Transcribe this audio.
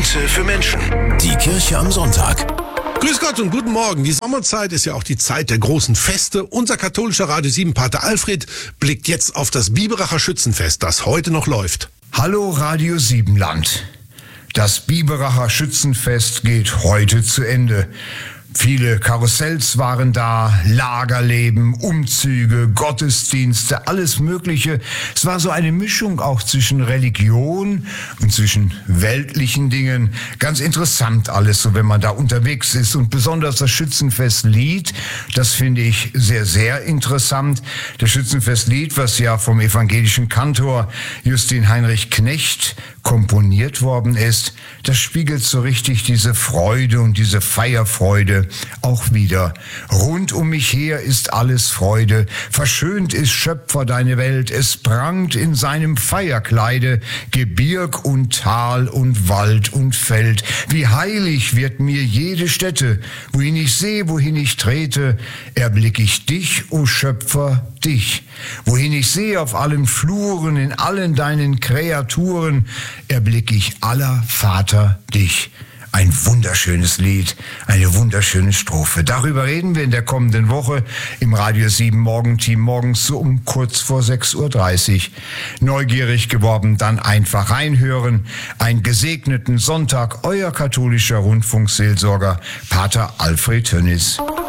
Worte für Menschen. Die Kirche am Sonntag. Grüß Gott und guten Morgen. Die Sommerzeit ist ja auch die Zeit der großen Feste. Unser katholischer Radio 7 Pater Alfred blickt jetzt auf das Biberacher Schützenfest, das heute noch läuft. Hallo Radio 7 Land. Das Biberacher Schützenfest geht heute zu Ende. Viele Karussells waren da, Lagerleben, Umzüge, Gottesdienste, alles Mögliche. Es war so eine Mischung auch zwischen Religion und zwischen weltlichen Dingen. Ganz interessant alles, so wenn man da unterwegs ist. Und besonders das Schützenfestlied, das finde ich sehr, sehr interessant. Das Schützenfestlied, was ja vom evangelischen Kantor Justin Heinrich Knecht komponiert worden ist, das spiegelt so richtig diese Freude und diese Feierfreude auch wieder. Rund um mich her ist alles Freude, verschönt ist Schöpfer deine Welt, es prangt in seinem Feierkleide, Gebirg und Tal und Wald und Feld. Wie heilig wird mir jede Stätte, wohin ich sehe, wohin ich trete, erblick ich dich, o Schöpfer, dich. Wohin ich sehe auf allen Fluren, in allen deinen Kreaturen, erblick ich aller Vater dich. Ein wunderschönes Lied, eine wunderschöne Strophe. Darüber reden wir in der kommenden Woche im Radio 7 Morgenteam morgens so um kurz vor 6.30 Uhr. Neugierig geworden, dann einfach reinhören. Einen gesegneten Sonntag, euer katholischer Rundfunkseelsorger Pater Alfred Tönnis.